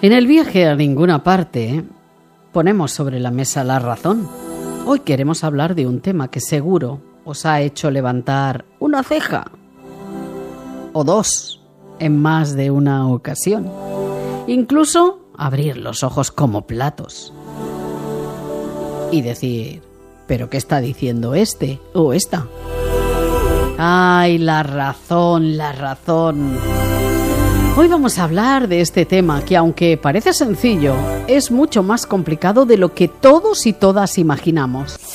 En el viaje a ninguna parte ponemos sobre la mesa la razón. Hoy queremos hablar de un tema que seguro os ha hecho levantar una ceja o dos en más de una ocasión. Incluso abrir los ojos como platos y decir, ¿pero qué está diciendo este o esta? ¡Ay, la razón, la razón! Hoy vamos a hablar de este tema que, aunque parece sencillo, es mucho más complicado de lo que todos y todas imaginamos. ¡Sí!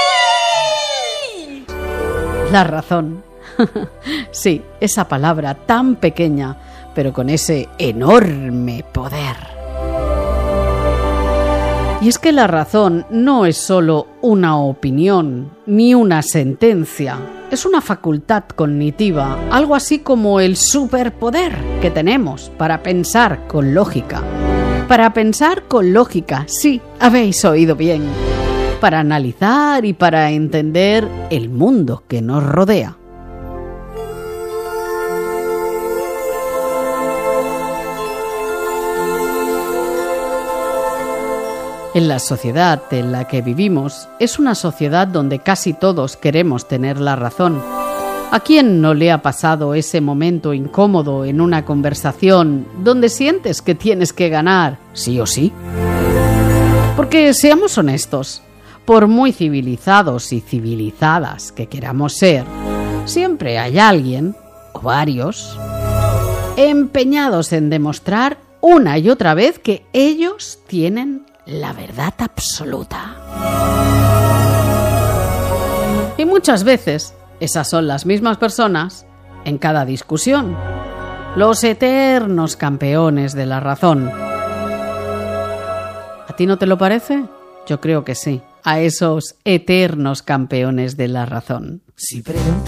La razón. Sí, esa palabra tan pequeña, pero con ese enorme poder. Y es que la razón no es solo una opinión ni una sentencia. Es una facultad cognitiva, algo así como el superpoder que tenemos para pensar con lógica. Para pensar con lógica, sí, habéis oído bien. Para analizar y para entender el mundo que nos rodea. En la sociedad en la que vivimos es una sociedad donde casi todos queremos tener la razón. ¿A quién no le ha pasado ese momento incómodo en una conversación donde sientes que tienes que ganar, sí o sí? Porque seamos honestos, por muy civilizados y civilizadas que queramos ser, siempre hay alguien, o varios, empeñados en demostrar una y otra vez que ellos tienen la verdad absoluta. Y muchas veces esas son las mismas personas en cada discusión, los eternos campeones de la razón. ¿A ti no te lo parece? Yo creo que sí, a esos eternos campeones de la razón. Si preguntas